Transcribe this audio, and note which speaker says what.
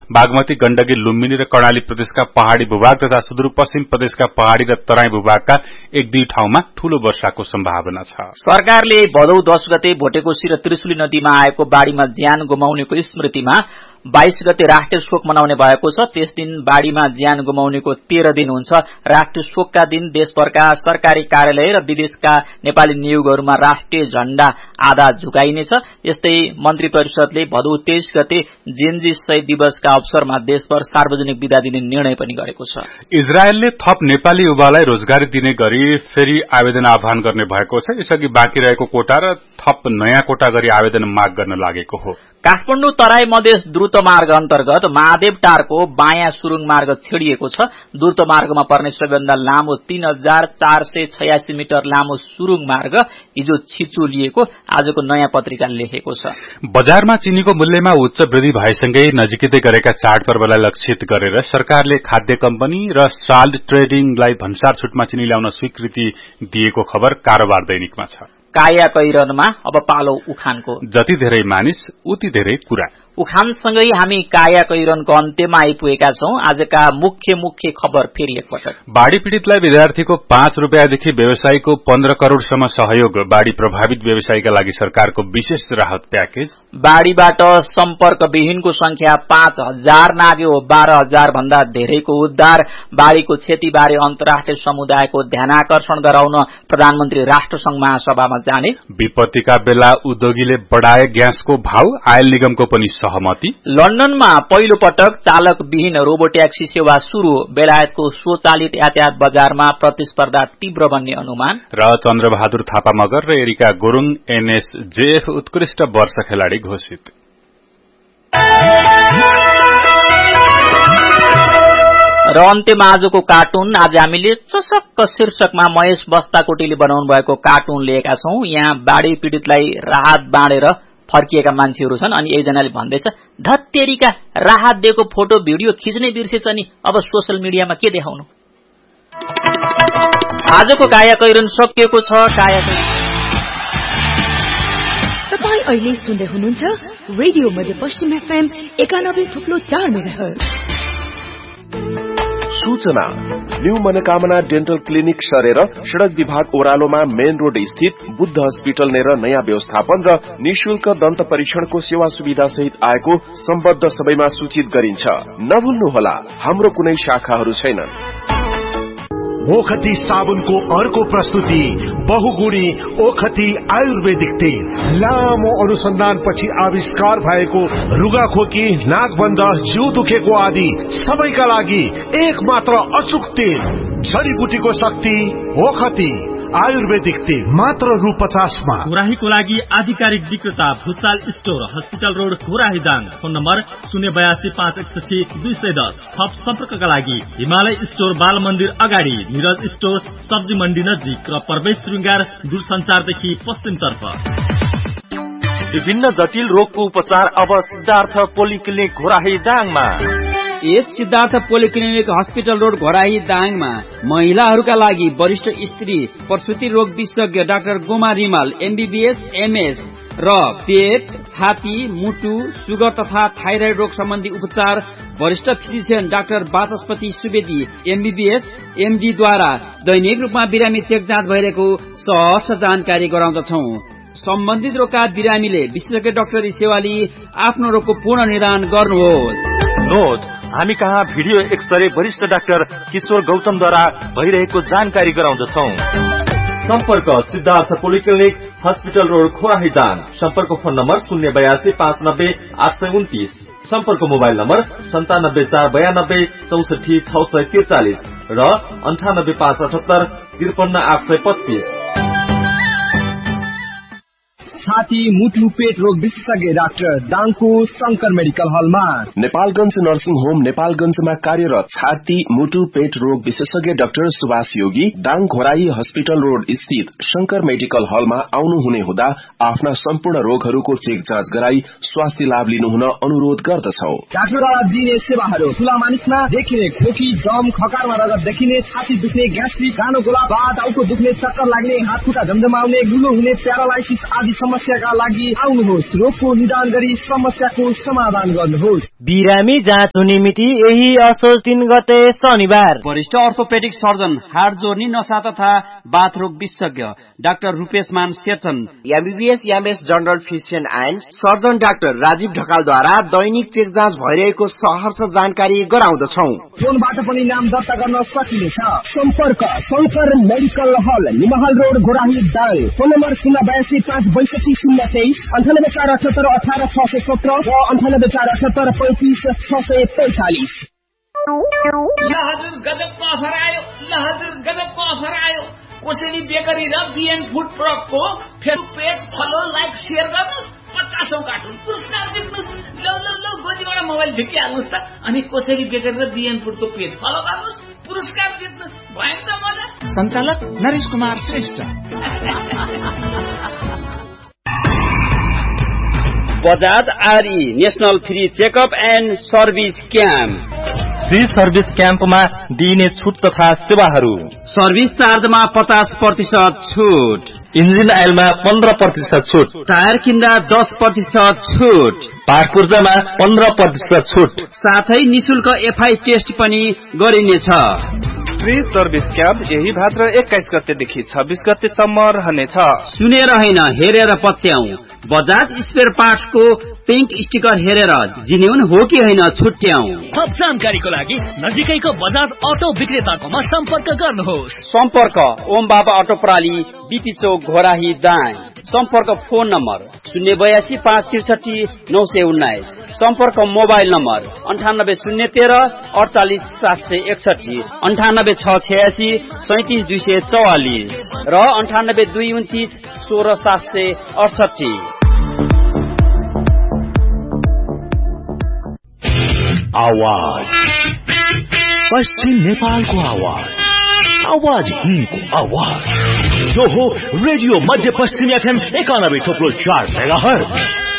Speaker 1: बागमती, गण्डकी, लुम्बिनी र कर्णाली प्रदेशका पहाड़ी भूभाग तथा सुदूरपश्चिम प्रदेशका पहाड़ी र तराई भूभागका 1-2 ठाउँमा ठूलो वर्षाको सम्भावना छ।
Speaker 2: सरकारले भदौ 10 गते भोटेकोशी र त्रिशुली नदीमा आएको बाढ़ीमा ज्यान गुमाउनेको स्मृतिमा 22 गते राष्ट्रिय शोक मनाउने भएको छ। त्यस दिन बाढ़ीमा ज्यान गुमाउनेको 13 दिन हुन्छ। राष्ट्रिय शोकका दिन देशभरका सरकारी कार्यालय र विदेशका नेपाली नियोगहरूमा राष्ट्रिय झण्डा आधा झुकाइनेछ। यस्तै मन्त्री परिषदले भदौ 23 गते जेनजी शहीद दिवसका अवसरमा देशभर सार्वजनिक बिदा दिने निर्णय पनि गरेको छ।
Speaker 1: इजरायलले थप नेपाली युवालाई रोजगारी दिने गरी फेरि आवेदन आह्वान गर्ने भएको छ। यसअघि बाँकी रहेको कोटा र थप नयाँ कोटा गरी आवेदन माग गर्न लागेको हो।
Speaker 2: काठमाडौँ तराई मधेस द्रुत मार्ग अन्तर्गत महादेव टारको बायाँ सुरुङ मार्ग छेडिएको छ। द्रुत मार्गमा पर्ने सबैभन्दा लामो 3486 मिटर लामो सुरुङ मार्ग हिजो छिचोलिएको आजको नयाँ पत्रिकाले लेखेको छ।
Speaker 1: बजारमा चिनीको मूल्यमा उच्च वृद्धि भएसँगै नजिकै गरेका चाडपर्वलाई लक्षित गरेर सरकारले खाद्य कम्पनी र साल्ट ट्रेडिङलाई भन्सार छुटमा चिनी ल्याउन स्वीकृति दिएको खबर कारोबार दैनिकमा छ।
Speaker 2: काया कैरनमा अब पालो उखानको।
Speaker 1: जति धेरै मानिस उति धेरै कुरा।
Speaker 2: उखानसँगै हामी काया कैरनको अन्त्यमा आइपुगेका छौं। आजका मुख्य खबर फेरि एकपटक।
Speaker 1: बाढ़ी पीड़ितलाई विद्यार्थीको 5 रुपियाँदेखि व्यवसायीको 15 करोड़सम्म सहयोग। बाढ़ी प्रभावित व्यवसायीका लागि सरकारको विशेष राहत प्याकेज।
Speaker 2: बाढ़ीबाट सम्पर्क विहीनको संख्या 5000 नाग्यो। 12000 भन्दा धेरैको उद्धार। बाढ़ीको क्षतिबारे अन्तर्राष्ट्रिय समुदायको ध्यानाकर्षण गराउन प्रधानमन्त्री राष्ट्रसंघ महासभामा जाने।
Speaker 1: विपत्तिका बेला उद्योगीले बढाए ग्यासको भाव। आयल निगमको पनि सहमति।
Speaker 2: लन्डनमा पहिलो पटक चालक विहीन रोबो ट्याक्सी सेवा शुरू। बेलायतको स्वचालित यातायात बजारमा प्रतिस्पर्धा तीव्र बन्ने अनुमान।
Speaker 1: र चन्द्रबहादुर थापा मगर र एरिका गुरुङ एनएसजेएफ उत्कृष्ट वर्ष खेलाड़ी घोषित।
Speaker 2: र अन्त्यमा आजको कार्टुन। आज हामीले चसक्क शीर्षकमा महेश बस्ताकोटीले बनाउनु भएको कार्टुन लिएका छौं। यहाँ बाढ़ी पीड़ितलाई राहत बाँडेर फर्किएका मान्छेहरू छन्। अनि एकजनाले भन्दैछ, धत्तेरीका राहत दिएको फोटो भिडियो खिच्नै बिर्सेछ नि, अब सोशल मिडियामा के देखाउनु। आजको काया कैरन सकिएको छ।
Speaker 3: तपाईं अहिले सुन्दै हुनुहुन्छ रेडियो मध्यपश्चिम एफएम 91.4 मेगाहर्ज।
Speaker 4: सूचना। न्यू मनोकामना डेन्टल क्लिनिक सरेर सड़क विभाग ओह्रालोमा मेन रोड स्थित बुद्ध हस्पिटल नेर नयाँ व्यवस्थापन र निशुल्क दन्त परीक्षणको सेवा सुविधा सहित आएको सम्बद्ध सबैमा सूचित गरिन्छ। नभुल्नुहोला, हाम्रो कुनै शाखाहरू छैनन्।
Speaker 5: ओखती साबुनको अर्को प्रस्तुति बहुगुणी ओखती आयुर्वेदिक तेल। लामो अनुसन्धानपछि आविष्कार भएको रुगाखोकी, नाकबन्ध, जिउ दुखेको आदि सबैका लागि एक मात्र अचूक तेल। जडीबुटीको शक्ति ओखती आयुर्वेदिक तेल मात्र रु 50 मा।
Speaker 6: घोराहीको लागि आधिकारिक विक्रेता Bhusal store, hospital road, Ghorahi Dang. Phone number 0825161 थप सम्पर्कका लागि हिमालय स्टोर, बाल मन्दिर अगाडि, निरज स्टोर, सब्जी मण्डी नजिक र प्रवेश श्रृंगार दूरसञ्चारदेखि पश्चिमतर्फ।
Speaker 7: विभिन्न जटिल रोगको उपचार अब सिद्धार्थ पोलिक्लिनिक घोराही दाङमा।
Speaker 8: यस Siddhartha polyclinic hospital road Ghorahi दाङमा महिलाहरूका लागि वरिष्ठ स्त्री प्रसुति रोग विशेषज्ञ doctor Goma Rimal MBBS MS र पेट, छाती, मुटु, सुगर तथा थाइराइड रोग सम्बन्धी उपचार वरिष्ठ फिजिशियन डाक्टर वाचस्पति सुवेदी एमबीबीएस एमडी द्वारा दैनिक रूपमा बिरामी चेक जाँच भइरहेको सहज जानकारी गराउँदछौ। सम्बन्धित रोगका बिरामीले विशेषज्ञ डाक्टरी सेवा लिई आफ्नो रोगको पूर्ण निदान गर्नुहोस्।
Speaker 7: नोट, हामी कहाँ भिडियो एक्सरे वरिष्ठ डाक्टर किशोर गौतमद्वारा भइरहेको जानकारी गराउँदछौ। सम्पर्क Siddhartha polyclinic hospital road Ghorahi Dang. सम्पर्क फोन नम्बर 082590829। सम्पर्क मोबाइल नम्बर 974992 64 643 र 98578 53825।
Speaker 9: छाती, मुटु, पेट रोग विशेषज्ञ डाक्टर दाङको शंकर मेडिकल हलमा।
Speaker 4: नेपालगंज नर्सिङ होम नेपालगंजमा कार्यरत छाती, मुटु, पेट रोग विशेषज्ञ डाक्टर सुभाष योगी दाङ घोराही हस्पिटल रोड स्थित शंकर मेडिकल हलमा आउनुहुने हुँदा आफ्ना सम्पूर्ण रोगहरूको चेक जाँच गराई स्वास्थ्य लाभ लिनुहुन अनुरोध गर्दछौ।
Speaker 9: डाक्टरद्वारा दिइने सेवाहरू ठूला मानिसमा देखिने खोकी, दम, खकारमा रगत देखिने, छाती दुख्ने, ग्यास्ट्रिक, गानो गोला, बाथ, टाउको दुख्ने, चक्कर लाग्ने, हात खुट्टा झमझमाउने, गुलो हुने, प्यारालाइसिस आदि समस्याका लागि आउनुहोस्। रोगको निदान गरी समस्याको समाधान गर्नुहोस्।
Speaker 10: बिरामी जाँच हुने मिति यही असोज 3 गते शनिबार।
Speaker 8: वरिष्ठ अर्थोपेडिक सर्जन, हाड जोर्नी, नसा तथा बाथरोग विशेषज्ञ doctor रूपेशमान Sherchan,
Speaker 11: MBBS MS general physician and surgeon doctor Rajiv ढकालद्वारा Dainik check जाँच भइरहेको सहर्ष जानकारी गराउँदछौ।
Speaker 9: फोनबाट पनि नाम दर्ता गर्न सकिनेछ। सम्पर्क शंकर मेडिकल हल, निमहाल रोड, गोराही, दाङ। फोन नम्बर 082562023, 9848788617 र 984878354645।
Speaker 12: ल हजुर गजबको अफर आयो। कोसेली बेकरी र बिएन food प्रोडक्टको Facebook page follow, like, share गर्नुहोस्। 50औं कार्टुन पुरस्कार जित्नुहोस्। ल गोजीबाट मोबाइल झिकिहाल्नुहोस् त। अनि कोसेली बेकरी र बिएन फुडको पेज फलो गर्नुहोस्, पुरस्कार जित्नुहोस्। भयो त मजा। सञ्चालक नरेश कुमार श्रेष्ठ।
Speaker 8: बजाज आरई national free checkup and service camp.
Speaker 7: Free service क्याम्पमा दिइने छुट तथा सेवाहरू:
Speaker 8: सर्भिस चार्जमा 50% छुट,
Speaker 7: इन्जिन आइलमा 15% छुट,
Speaker 8: टायर किन्दा 10% छुट,
Speaker 7: पार्ट पूर्जामा 15% छुट,
Speaker 8: साथै निशुल्क एफआई टेस्ट पनि गरिनेछ।
Speaker 13: फ्री सर्भिस क्याम्प यही भाद्र 21 गतेदेखि 26 गतेसम्म रहनेछ।
Speaker 8: सुनेर हैन, हेरेर पत्याउ। बजाज स्पेयर पार्ट्सको पिंक स्टिकर हेरेर जिन्युन हो कि हैन छुट्याउ।
Speaker 14: थप जानकारीको लागि नजिकैको बजाज अटो विक्रेताकोमा सम्पर्क गर्नुहोस्।
Speaker 8: सम्पर्क ओम बाबा अटो प्रणाली, बीपी चौक, घोराही, दाङ। सम्पर्क फोन नम्बर 082563919। सम्पर्क मोबाइल नम्बर 980113 48761, 98686 37244 र 98229 16768।
Speaker 15: आवाज पश्चिम नेपालको आवाज, आवाज हिन्दको आवाज। यो हो रेडियो मध्य पश्चिम FM 91.4 मेगाहर्ज।